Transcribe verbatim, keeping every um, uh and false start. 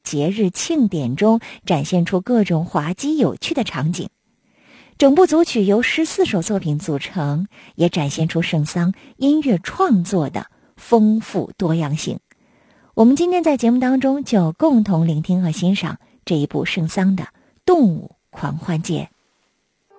节日庆典中展现出各种滑稽有趣的场景。整部组曲由十四首作品组成，也展现出圣桑音乐创作的丰富多样性。我们今天在节目当中就共同聆听和欣赏这一部圣桑的《动物狂欢节》。